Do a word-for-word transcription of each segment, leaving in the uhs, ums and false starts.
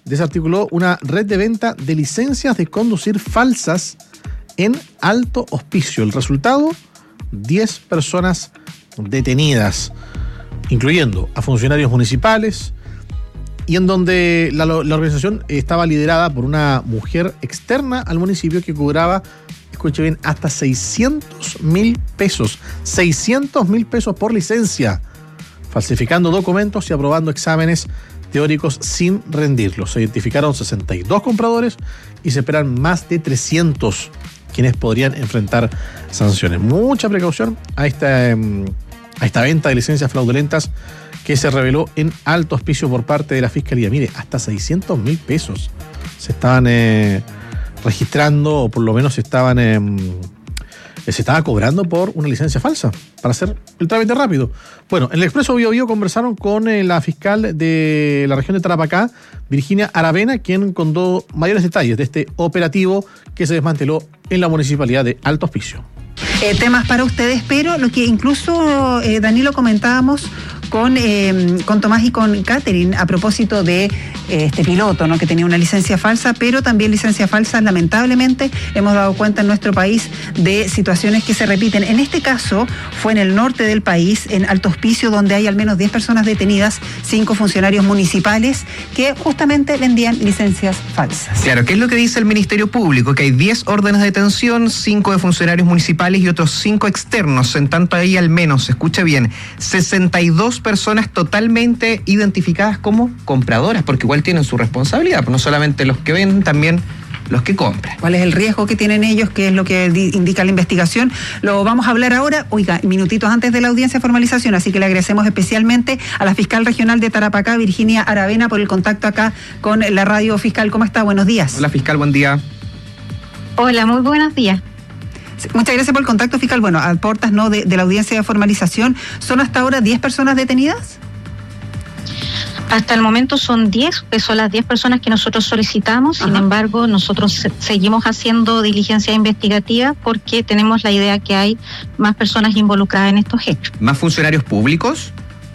desarticuló una red de venta de licencias de conducir falsas en Alto Hospicio. El resultado, diez personas detenidas, incluyendo a funcionarios municipales, y en donde la, la organización estaba liderada por una mujer externa al municipio que cobraba, escuche bien, hasta seiscientos mil pesos. seiscientos mil pesos por licencia, falsificando documentos y aprobando exámenes teóricos sin rendirlos. Se identificaron sesenta y dos compradores y se esperan más de trescientos quienes podrían enfrentar sanciones. Mucha precaución a esta, a esta venta de licencias fraudulentas que se reveló en Alto Hospicio por parte de la Fiscalía. Mire, hasta seiscientos mil pesos se estaban eh, registrando, o por lo menos se estaban eh, se estaba cobrando por una licencia falsa para hacer el trámite rápido. Bueno, en el Expreso Bio Bio conversaron con eh, la fiscal de la región de Tarapacá, Virginia Aravena, quien contó mayores detalles de este operativo que se desmanteló en la municipalidad de Alto Hospicio. Eh, temas para ustedes, pero lo que incluso, eh, Danilo, comentábamos con, eh, con Tomás y con Catherine a propósito de eh, este piloto, ¿no?, que tenía una licencia falsa, pero también licencias falsas, lamentablemente, hemos dado cuenta en nuestro país de situaciones que se repiten. En este caso, fue en el norte del país, en Alto Hospicio, donde hay al menos diez personas detenidas, cinco funcionarios municipales que justamente vendían licencias falsas. Claro, ¿qué es lo que dice el Ministerio Público? Que hay diez órdenes de detención, cinco de funcionarios municipales y otros cinco externos. En tanto, ahí al menos, escuche bien, sesenta y dos personas totalmente identificadas como compradoras, porque igual tienen su responsabilidad, no solamente los que venden, también los que compran. ¿Cuál es el riesgo que tienen ellos? ¿Qué es lo que indica la investigación? Lo vamos a hablar ahora, oiga, minutitos antes de la audiencia de formalización, así que le agradecemos especialmente a la fiscal regional de Tarapacá, Virginia Aravena, por el contacto acá con la radio fiscal. ¿Cómo está? Buenos días. Hola, fiscal, buen día. Hola, muy buenos días. Muchas gracias por el contacto, fiscal. Bueno, a portas no de, de la audiencia de formalización, ¿son hasta ahora diez personas detenidas? Hasta el momento son diez, que son las diez personas que nosotros solicitamos. Ajá. Sin embargo, nosotros se, seguimos haciendo diligencia investigativa porque tenemos la idea que hay más personas involucradas en estos hechos. ¿Más funcionarios públicos?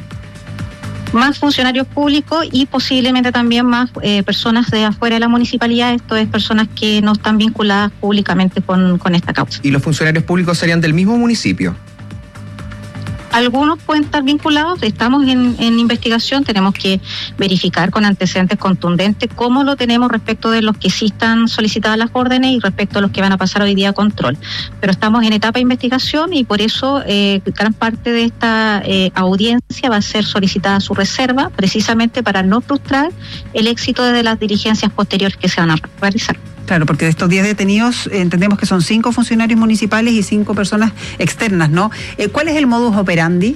Más funcionarios públicos y posiblemente también más eh, personas de afuera de la municipalidad, esto es personas que no están vinculadas públicamente con, con esta causa. ¿Y los funcionarios públicos serían del mismo municipio? Algunos pueden estar vinculados, estamos en, en investigación, tenemos que verificar con antecedentes contundentes cómo lo tenemos respecto de los que sí están solicitadas las órdenes y respecto a los que van a pasar hoy día a control. Pero estamos en etapa de investigación y por eso eh, gran parte de esta eh, audiencia va a ser solicitada su reserva, precisamente para no frustrar el éxito de las diligencias posteriores que se van a realizar. Claro, porque de estos diez detenidos eh, entendemos que son cinco funcionarios municipales y cinco personas externas, ¿no? Eh, ¿Cuál es el modus operandi?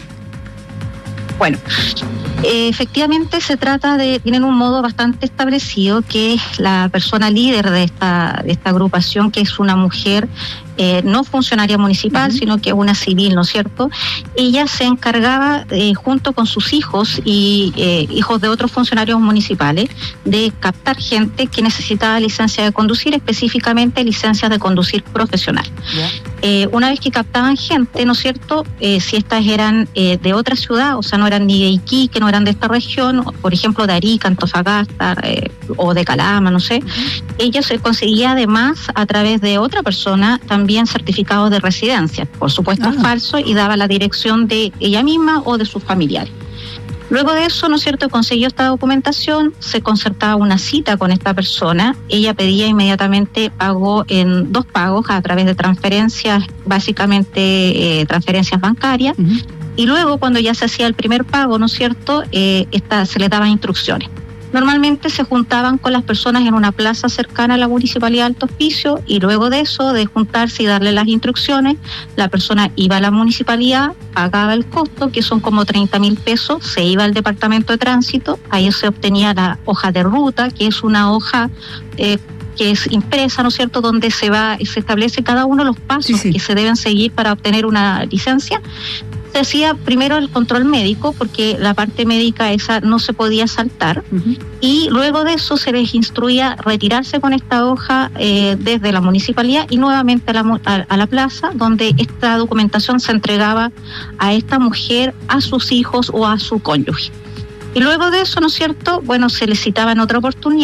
Bueno, eh, efectivamente se trata de, tienen un modo bastante establecido, que es la persona líder de esta, de esta agrupación, que es una mujer eh, no funcionaria municipal, uh-huh. sino que una civil, ¿no es cierto? Ella se encargaba, eh, junto con sus hijos y eh, hijos de otros funcionarios municipales, de captar gente que necesitaba licencia de conducir, específicamente licencias de conducir profesional. Yeah. Eh, una vez que captaban gente, ¿no es cierto? Eh, si estas eran eh, de otra ciudad, o sea, no eran ni de Iquique, no eran de esta región, por ejemplo, de Arica, Antofagasta eh, o de Calama, no sé, uh-huh. ella se conseguía además a través de otra persona también certificados de residencia, por supuesto ah. falso, y daba la dirección de ella misma o de sus familiares. Luego de eso, ¿no es cierto?, consiguió esta documentación, se concertaba una cita con esta persona, ella pedía inmediatamente pago en dos pagos a través de transferencias, básicamente eh, transferencias bancarias, uh-huh. y luego cuando ya se hacía el primer pago, ¿no es cierto?, eh, esta, se le daban instrucciones. Normalmente se juntaban con las personas en una plaza cercana a la Municipalidad de Alto Hospicio y luego de eso, de juntarse y darle las instrucciones, la persona iba a la municipalidad, pagaba el costo, que son como treinta mil pesos, se iba al departamento de tránsito, ahí se obtenía la hoja de ruta, que es una hoja eh, que es impresa, ¿no es cierto?, donde se va, se establece cada uno de los pasos sí, sí. que se deben seguir para obtener una licencia. Se hacía primero el control médico, porque la parte médica esa no se podía saltar, uh-huh. y luego de eso se les instruía retirarse con esta hoja eh, desde la municipalidad y nuevamente a la, a, a la plaza, donde esta documentación se entregaba a esta mujer, a sus hijos o a su cónyuge. Y luego de eso, ¿no es cierto?, bueno, se les citaba en otra oportunidad